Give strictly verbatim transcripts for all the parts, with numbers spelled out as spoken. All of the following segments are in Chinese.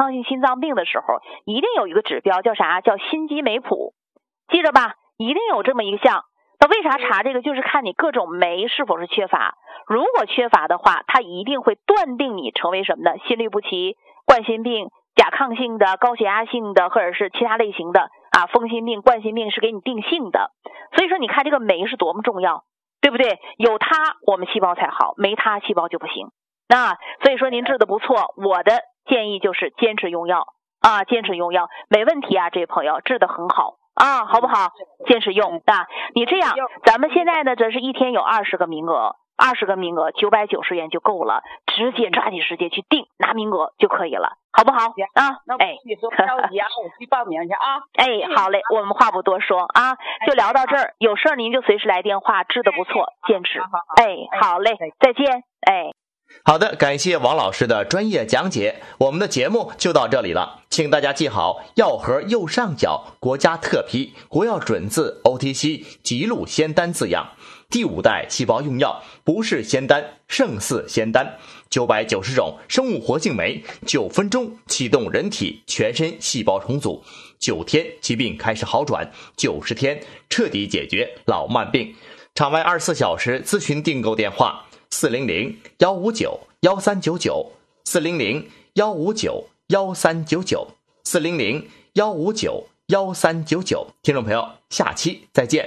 抗性心脏病的时候，一定有一个指标叫啥？叫心肌酶谱，记着吧，一定有这么一个项。那为啥查这个？就是看你各种酶是否是缺乏。如果缺乏的话，它一定会断定你成为什么呢？心律不齐、冠心病、甲亢性的、高血压性的，或者是其他类型的啊，风心病、冠心病是给你定性的。所以说，你看这个酶是多么重要，对不对？有它，我们细胞才好，没它，细胞就不行。那所以说您治的不错，我的建议就是坚持用药啊，坚持用药，没问题啊，这位朋友治得很好。啊，好不好？坚持用啊！你这样，咱们现在呢，这是一天有二十个名额，二十个名额，九百九十元就够了，直接抓紧时间去订，拿名额就可以了，好不好？啊，哎， 你说不着急啊，我去报名去啊。 哎，好嘞，我们话不多说啊，就聊到这儿，有事儿您就随时来电话，治得不错，坚持。哎，好嘞，再见，哎。 好的，感谢王老师的专业讲解，我们的节目就到这里了，请大家记好药盒右上角国家特批国药准字 O T C 吉路仙丹字样，第五代细胞用药不是仙丹胜似仙丹，九百九十种生物活性酶，九分钟启动人体全身细胞重组，九天疾病开始好转，九十天彻底解决老慢病。场外二十四小时咨询订购电话四零零幺五九幺三九九，四零零幺五九幺三九九，四零零幺五九幺三九九。听众朋友，下期再见。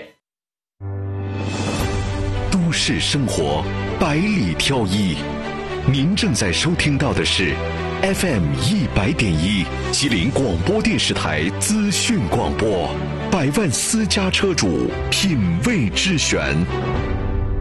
都市生活百里挑一，您正在收听到的是 F M 一百点一吉林广播电视台资讯广播，百万私家车主品味之选。